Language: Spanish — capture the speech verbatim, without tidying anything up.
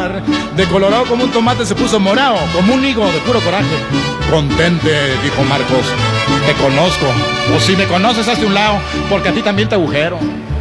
llorar. De colorado como un tomate se puso morado, como un higo de puro coraje. Contente, dijo Marcos, te conozco. O si me conoces, hazte un lado, porque a ti también te agujero.